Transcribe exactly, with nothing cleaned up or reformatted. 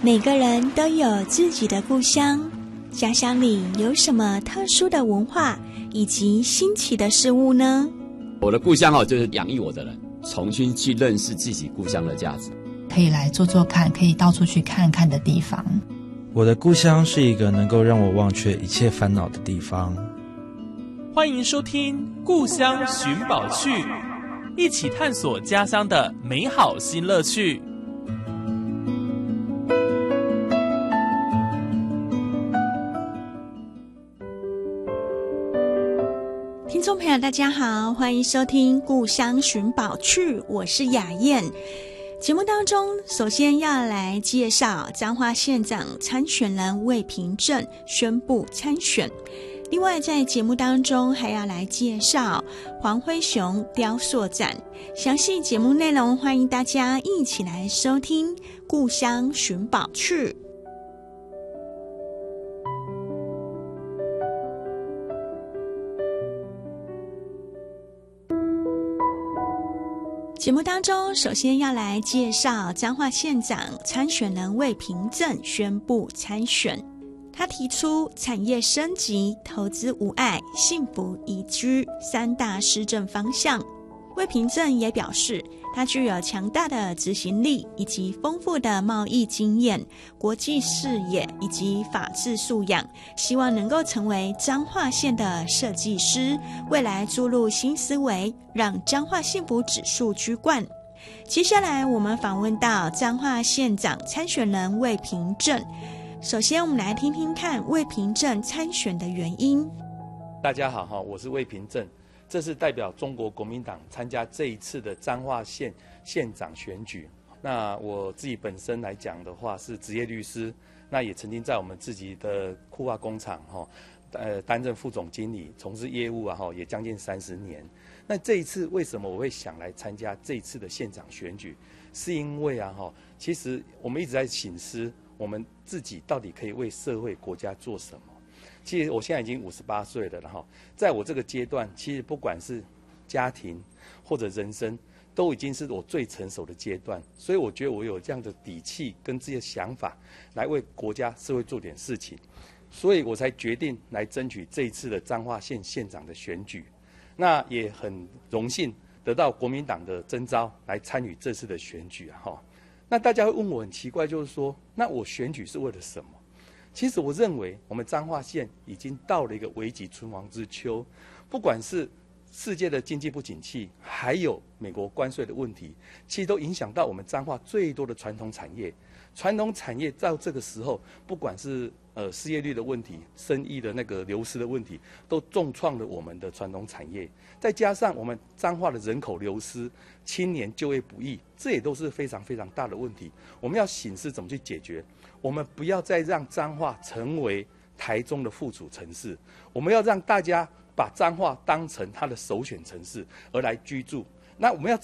每个人都有自己的故乡，家乡里有什么特殊的文化以及新奇的事物呢？ 我的故乡哦，就是养育我的人，重新去认识自己故乡的价值， 可以来做做看，可以到处去看看的地方。 我的故乡是一个能够让我忘却一切烦恼的地方。 欢迎收听《故乡寻宝趣》，一起探索家乡的美好新乐趣。 听众朋友大家好，欢迎收听《故乡寻宝趣》，我是雅燕。节目当中首先要来介绍彰化县长参选人魏平正宣布参选，另外在节目当中还要来介绍黄辉雄雕塑展。详细节目内容欢迎大家一起来收听《故乡寻宝趣》。节目当中首先要来介绍彰化县长参选人魏平正宣布参选。他提出产业升级、投资无碍、幸福宜居三大施政方向。魏平正也表示，他具有强大的执行力以及丰富的贸易经验、国际视野以及法治素养，希望能够成为彰化县的设计师，未来注入新思维，让彰化幸福指数居冠。接下来我们访问到彰化县长参选人魏平正。首先我们来听听看魏平正参选的原因。 大家好，我是魏平正，这是代表中国国民党参加这一次的彰化县县长选举。那我自己本身来讲的话是职业律师，那也曾经在我们自己的库化工厂哈，呃担任副总经理，从事业务啊哈，也将近三十年。那这一次为什么我会想来参加这一次的县长选举？是因为啊哈，其实我们一直在省思我们自己到底可以为社会国家做什么。其实我现在已经五十八岁了哈，在我这个阶段，其实不管是家庭或者人生，都已经是我最成熟的阶段，所以我觉得我有这样的底气跟这些想法，来为国家社会做点事情，所以我才决定来争取这一次的彰化县县长的选举。那也很荣幸得到国民党的征召来参与这次的选举哈。那大家会问我很奇怪，就是说，那我选举是为了什么？其实我认为，我们彰化县已经到了一个危急存亡之秋，不管是世界的经济不景气，还有美国关税的问题，其实都影响到我们彰化最多的传统产业。传统产业到这个时候，不管是呃失业率的问题、生意的那个流失的问题，都重创了我们的传统产业。再加上我们彰化的人口流失、青年就业不易，这也都是非常非常大的问题。我们要省思怎么去解决。我们不要再让彰化成为台中的附属城市，我们要让大家把彰化当成他的首选城市而来居住。那我们要